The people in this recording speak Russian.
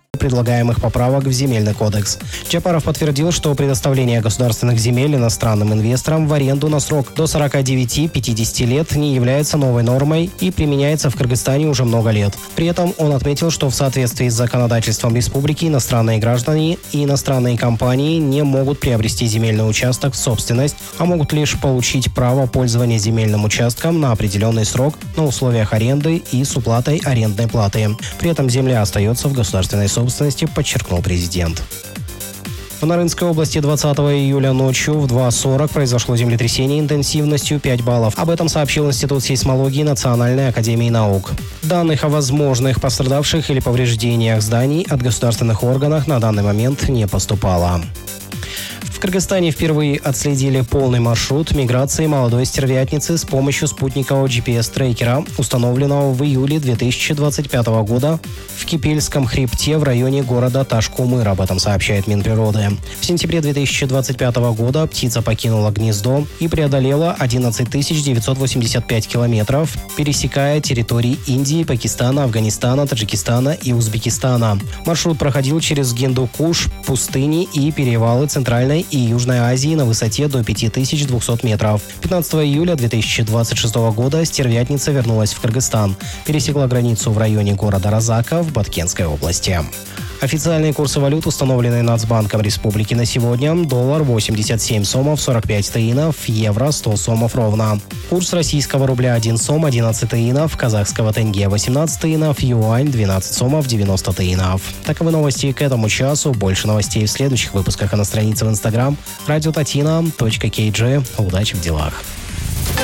предлагаемых поправок в Земельный кодекс. Джапаров подтвердил, что предоставление государственных земель иностранным инвесторам в аренду на срок до 49-50 лет не является новой нормой и применяется в Кыргызстане уже много лет. При этом он отметил, что в соответствии с законодательством республики иностранные граждане и иностранные компании не могут приобрести земельный участок в собственность, а могут лишь получить право пользования земельным участком на определенный срок на условиях аренды и с уплатой арендной платы. При этом земля остается в государственной собственности, подчеркнул президент. В Нарынской области 20 июля ночью в 2:40 произошло землетрясение интенсивностью 5 баллов. Об этом сообщил Институт сейсмологии Национальной академии наук. Данных о возможных пострадавших или повреждениях зданий от государственных органов на данный момент не поступало. В Кыргызстане впервые отследили полный маршрут миграции молодой стервятницы с помощью спутникового GPS-трекера, установленного в июле 2025 года в Кипельском хребте в районе города Ташкумыр, об этом сообщает Минприроды. В сентябре 2025 года птица покинула гнездо и преодолела 11 985 километров, пересекая территории Индии, Пакистана, Афганистана, Таджикистана и Узбекистана. Маршрут проходил через Гиндукуш, пустыни и перевалы Центральной и Южной Азии на высоте до 5200 метров. 15 июля 2026 года стервятница вернулась в Кыргызстан, пересекла границу в районе города Розака в Баткенской области. Официальные курсы валют, установленные Нацбанком Республики на сегодня: доллар 87 сомов 45 таинов, евро 100 сомов ровно. Курс российского рубля 1 сом 11 таинов, казахского тенге 18 таинов, юань 12 сомов 90 таинов. Таковы новости к этому часу. Больше новостей в следующих выпусках, а на странице в Instagram radio.tatina.kg. Удачи в делах.